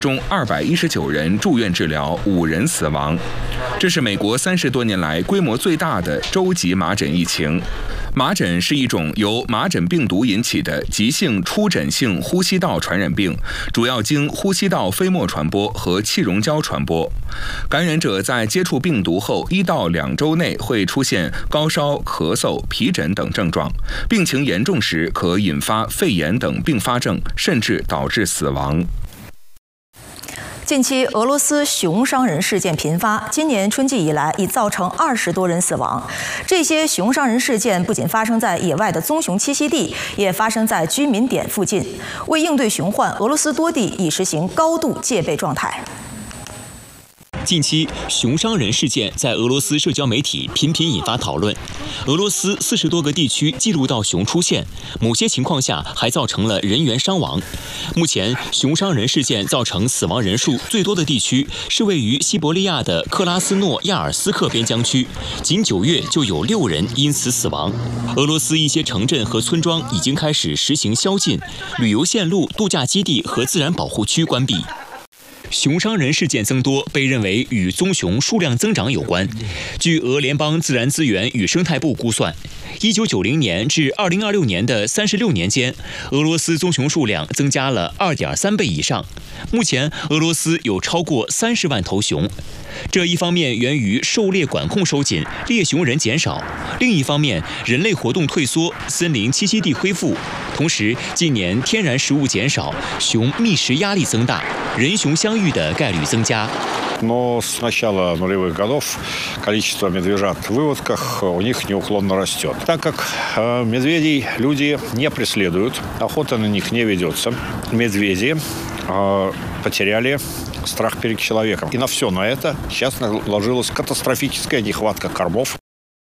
中219人住院治疗，5人死亡。这是美国30多年来规模最大的州级麻疹疫情。麻疹是一种由麻疹病毒引起的急性出疹性呼吸道传染病，主要经呼吸道飞沫传播和气溶胶传播。感染者在接触病毒后1到2周内会出现高烧、咳嗽、皮疹等症状，病情严重时可引发肺炎等并发症，甚至导致死亡。 近期俄罗斯熊伤人事件频发，今年春季以来已造成20多人死亡。这些熊伤人事件不仅发生在野外的棕熊栖息地，也发生在居民点附近。为应对熊患，俄罗斯多地已实行高度戒备状态。 近期熊伤人事件在俄罗斯社交媒体频频引发讨论。俄罗斯40多个地区记录到熊出现，某些情况下还造成了人员伤亡。目前，熊伤人事件造成死亡人数最多的地区是位于西伯利亚的克拉斯诺亚尔斯克边疆区，仅9月就有6人因此死亡。俄罗斯一些城镇和村庄已经开始实行宵禁，旅游线路、度假基地和自然保护区关闭。熊伤人事件增多被认为与棕熊数量增长有关。据俄联邦自然资源与生态部估算，1990年至2026年的36年间，俄罗斯棕熊数量增加了2.3倍以上。目前，俄罗斯有超过30万头熊。这一方面源于狩猎管控收紧，猎熊人减少；另一方面，人类活动退缩，森林栖息地恢复。同时，近年天然食物减少，熊觅食压力增大，人熊相遇的概率增加。 Но с начала нулевых годов количество медвежат в выводках у них неуклонно растет. Так как медведей люди не преследуют, охота на них не ведется, медведи потеряли страх перед человеком. И на все на это сейчас наложилась катастрофическая нехватка кормов.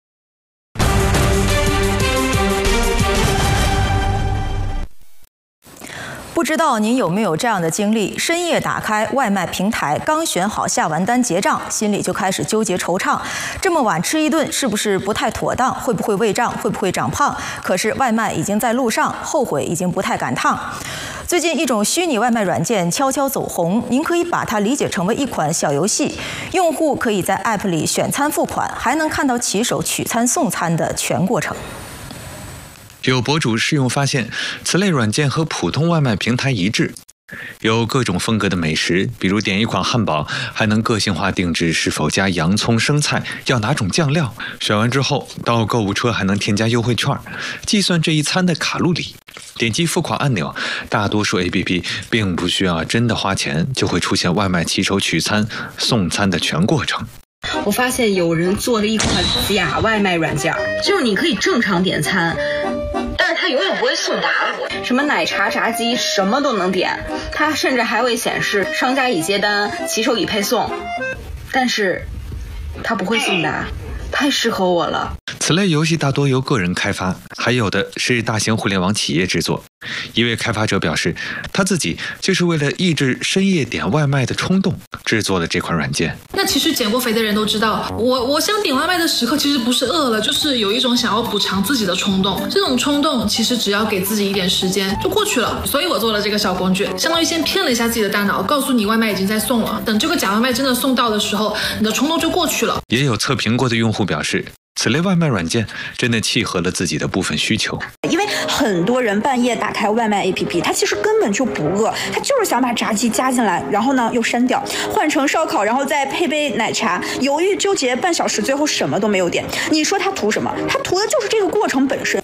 不知道您有没有这样的经历：深夜打开外卖平台，刚选好下完单结账，心里就开始纠结惆怅。这么晚吃一顿是不是不太妥当？会不会胃胀？会不会长胖？可是外卖已经在路上，后悔已经不太赶趟。最近一种虚拟外卖软件悄悄走红，您可以把它理解成为一款小游戏，用户可以在 App 里选餐付款，还能看到骑手取餐送餐的全过程。 有博主试用发现，此类软件和普通外卖平台一致，有各种风格的美食，比如点一款汉堡，还能个性化定制是否加洋葱、生菜，要哪种酱料。选完之后，到购物车还能添加优惠券，计算这一餐的卡路里。点击付款按钮，大多数 APP 并不需要真的花钱，就会出现外卖骑手取餐、送餐的全过程。 我发现有人做了一款假外卖软件，就是你可以正常点餐，但是它永远不会送达，什么奶茶、炸鸡什么都能点，它甚至还会显示商家已接单，骑手已配送，但是它不会送达，太适合我了。 此类游戏大多由个人开发，还有的是大型互联网企业制作。一位开发者表示，他自己就是为了抑制深夜点外卖的冲动，制作了这款软件。 那其实减过肥的人都知道，我想点外卖的时刻其实不是饿了，就是有一种想要补偿自己的冲动。这种冲动其实只要给自己一点时间就过去了。所以我做了这个小工具，相当于先骗了一下自己的大脑，告诉你外卖已经在送了。等这个假外卖真的送到的时候，你的冲动就过去了。 也有测评过的用户表示，此类外卖软件真的契合了自己的部分需求， 因为很多人半夜打开外卖 APP， 他其实根本就不饿，他就是想把炸鸡加进来，然后呢又删掉，换成烧烤，然后再配杯奶茶，犹豫纠结半小时，最后什么都没有点。你说他图什么？他图的就是这个过程本身。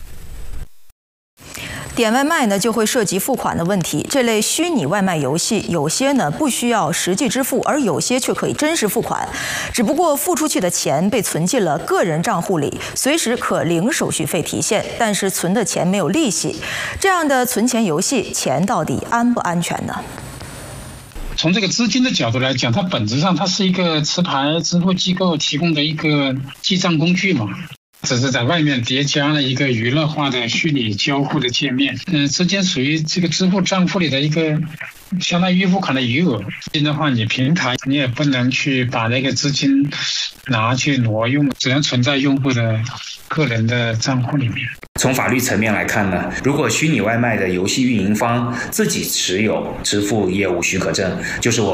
点外卖呢，就会涉及付款的问题。这类虚拟外卖游戏，有些呢不需要实际支付，而有些却可以真实付款。只不过付出去的钱被存进了个人账户里，随时可零手续费提现，但是存的钱没有利息。这样的存钱游戏，钱到底安不安全呢？ 从这个资金的角度来讲，它本质上它是一个持牌支付机构提供的一个记账工具嘛。只是在外面叠加了一个娱乐化的虚拟交互的界面，资金属于这个支付账户里的一个相当于付款的余额。的话，你平台你也不能去把那个资金拿去挪用，只能存在用户的个人的账户里面。 从法律层面来看呢，如果虚拟外卖的游戏运营方自己持有支付业务许可证，就是我